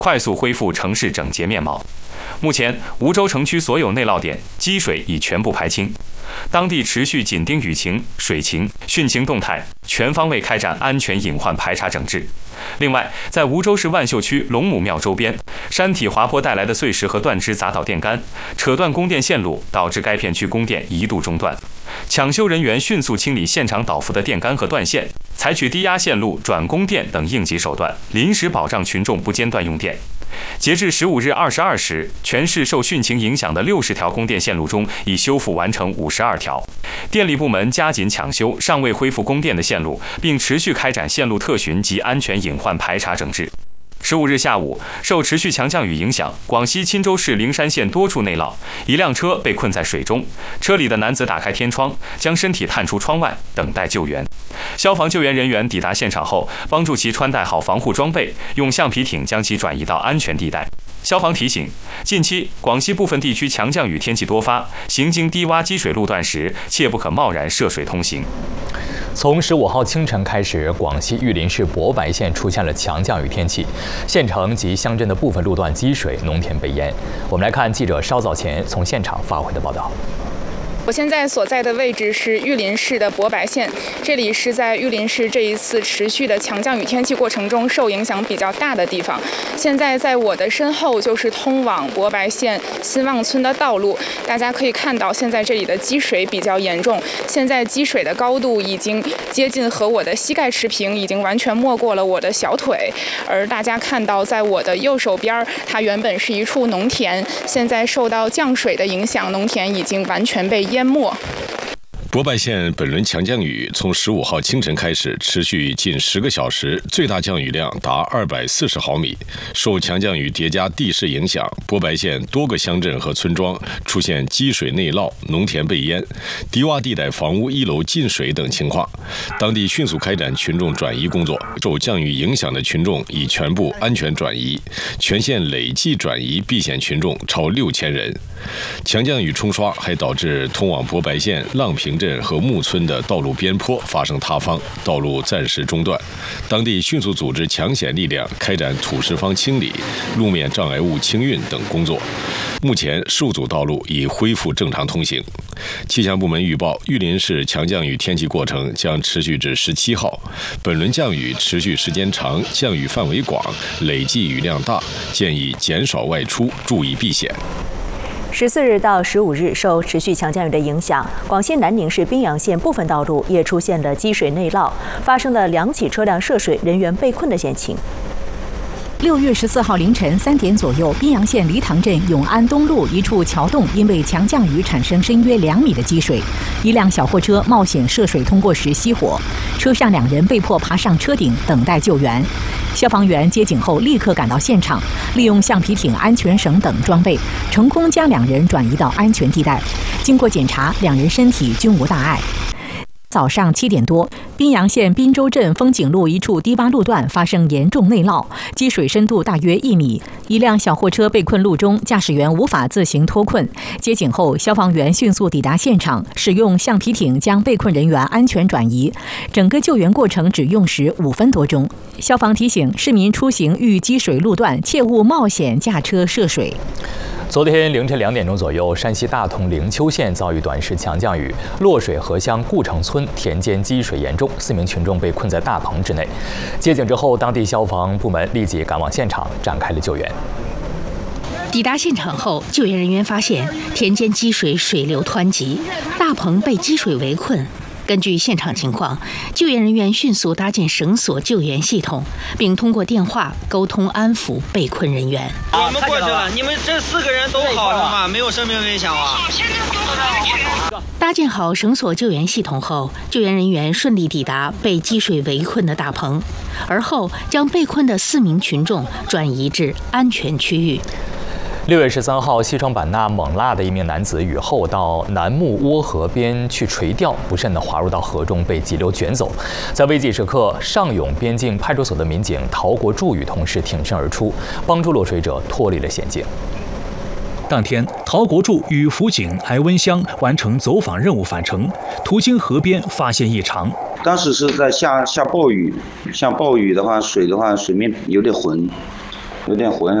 快速恢复城市整洁面貌。目前，梧州城区所有内涝点积水已全部排清，当地持续紧盯雨情、水情、汛情动态，全方位开展安全隐患排查整治。另外，在梧州市万秀区龙母庙周边，山体滑坡带来的碎石和断枝砸倒电杆，扯断供电线路，导致该片区供电一度中断。抢修人员迅速清理现场倒伏的电杆和断线，采取低压线路、转供电等应急手段，临时保障群众不间断用电。截至15日22时，全市受汛情影响的60条供电线路中，已修复完成52条。电力部门加紧抢修尚未恢复供电的线路，并持续开展线路特巡及安全隐患排查整治。15日下午，受持续强降雨影响，广西钦州市灵山县多处内涝，一辆车被困在水中，车里的男子打开天窗，将身体探出窗外，等待救援。消防救援人员抵达现场后，帮助其穿戴好防护装备，用橡皮艇将其转移到安全地带。消防提醒，近期广西部分地区强降雨天气多发，行经低洼积水路段时，切不可贸然涉水通行。 从15号清晨开始，广西玉林市博白县出现了强降雨天气，县城及乡镇的部分路段积水，农田被淹。我们来看记者稍早前从现场发回的报道。 我现在所在的位置是玉林市的博白县，这里是在玉林市这一次持续的强降雨天气过程中受影响比较大的地方。现在在我的身后就是通往博白县新旺村的道路，大家可以看到现在这里的积水比较严重，现在积水的高度已经接近和我的膝盖持平，已经完全没过了我的小腿。而大家看到在我的右手边，它原本是一处农田，现在受到降水的影响，农田已经完全被淹没。 博白县本轮强降雨从15号清晨开始，持续近10个小时，最大降雨量达240毫米。受强降雨叠加地势影响，博白县多个乡镇和村庄出现积水内涝、农田被淹、低洼地带房屋1楼进水等情况。当地迅速开展群众转移工作，受降雨影响的群众已全部安全转移，全县累计转移避险群众超6000人。强降雨冲刷还导致通往博白县浪平镇和木村的道路边坡发生塌方，道路暂时中断。当地迅速组织抢险力量开展土石方清理、路面障碍物清运等工作。目前受阻道路已恢复正常通行。气象部门预报，玉林市强降雨天气过程将持续至17号。本轮降雨持续时间长，降雨范围广，累计雨量大，建议减少外出，注意避险。 14日到15日，受持续强降雨的影响，广西南宁市宾阳县部分道路也出现了积水内涝，发生了2起车辆涉水、人员被困的险情。 6月14号凌晨3点左右，宾阳县黎塘镇永安东路一处桥洞因为强降雨产生深约2米的积水，一辆小货车冒险涉水通过时熄火，车上2人被迫爬上车顶等待救援。消防员接警后立刻赶到现场，利用橡皮艇、安全绳等装备，成功将2人转移到安全地带。经过检查，2人身体均无大碍。早上7点多，宾阳县滨州镇风景路一处低洼路段发生严重内涝，积水深度大约1米，一辆小货车被困路中，驾驶员无法自行脱困。接警后，消防员迅速抵达现场，使用橡皮艇将被困人员安全转移。整个救援过程只用时5分多钟。消防提醒市民出行遇积水路段，切勿冒险驾车涉水。 昨天凌晨2点钟左右，山西大同灵丘县遭遇短时强降雨，洛水河乡顾城村田间积水严重，4名群众被困在大棚之内。接警之后，当地消防部门立即赶往现场，展开了救援。 抵达现场后，救援人员发现田间积水水流湍急，大棚被积水围困。根据现场情况，救援人员迅速搭建绳索救援系统，并通过电话沟通安抚被困人员。 我们过去了，你们这4个人都好了吗？没有生命危险吧？ 搭建好绳索救援系统后，救援人员顺利抵达被积水围困的大棚，而后将被困的4名群众转移至安全区域。 6月13号，西双版纳勐腊的一名男子雨后到南木窝河边去垂钓，不慎地滑入到河中，被急流卷走。在危急时刻，上永边境派出所的民警陶国柱与同事挺身而出，帮助落水者脱离了险境。 当天，陶国柱与辅警艾温香完成走访任务返程，途经河边发现异常。 当时是在下暴雨，像暴雨的话，水面有点浑， 有点浑。